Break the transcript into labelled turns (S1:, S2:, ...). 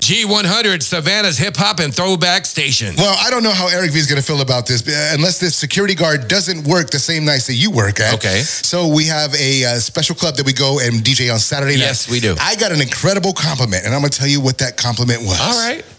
S1: G100, Savannah's hip hop and throwback station.
S2: Well, I don't know how Eric V is going to feel about this, unless this security guard doesn't work the same nights that you work at.
S1: Okay.
S2: So we have a special club that we go and DJ on Saturday night.
S1: Yes, we do.
S2: I got an incredible compliment, and I'm going to tell you what that compliment was.
S1: All right.